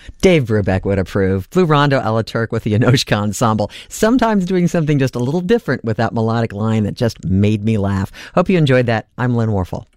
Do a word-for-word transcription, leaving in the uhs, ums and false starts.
Dave Brubeck would approve. Blue Rondo a la Turk with the Anoshka Ensemble. Sometimes doing something just a little different with that melodic line that just made me laugh. Hope you enjoyed that. I'm Lynn Warfel.